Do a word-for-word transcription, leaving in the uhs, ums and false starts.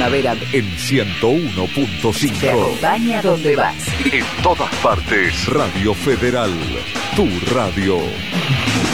primavera. En ciento uno punto cinco. Te acompaña donde vas. En todas partes. Radio Federal, tu radio.